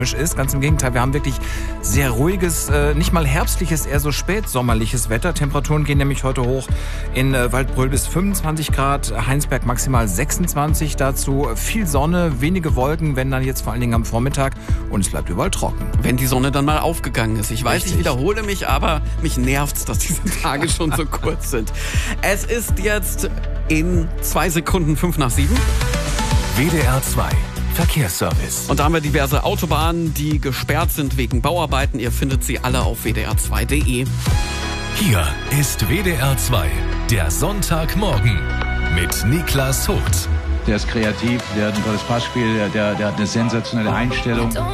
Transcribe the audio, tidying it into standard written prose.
ist. Ganz im Gegenteil, wir haben wirklich sehr ruhiges, nicht mal herbstliches, eher so spätsommerliches Wetter. Temperaturen gehen nämlich heute hoch in Waldbröl bis 25 Grad, Heinsberg maximal 26. Dazu viel Sonne, wenige Wolken, wenn dann jetzt vor allen Dingen am Vormittag, und es bleibt überall trocken. Wenn die Sonne dann mal aufgegangen ist. Ich weiß, ich wiederhole mich, aber mich nervt's, dass diese Tage schon so kurz sind. Es ist jetzt in 2 Sekunden 6:55. WDR 2 Verkehrsservice. Und da haben wir diverse Autobahnen, die gesperrt sind wegen Bauarbeiten. Ihr findet sie alle auf wdr2.de. Hier ist WDR 2, der Sonntagmorgen mit Niklas Hucht. Der ist kreativ, der hat ein tolles Passspiel, der hat eine sensationelle Einstellung.